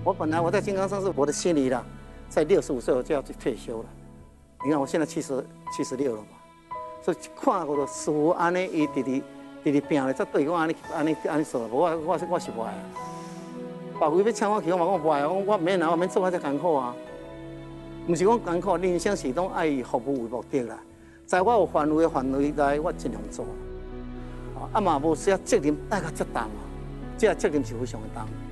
我本来我在金刚上是我的心里啦，在65岁我就要去退休了。你看我现在76了嘛，所以看我的师傅安尼伊直拼咧，才对我安尼做，我是无爱。别位要请我去，我嘛讲无爱，我免啦，我免做遐遮艰苦啊。唔是讲艰苦，人生是拢爱以服务为目的啦。在我有范围的范围内，我尽量做。啊嘛无需要责任爱甲遮重啊，这责任是非常的重。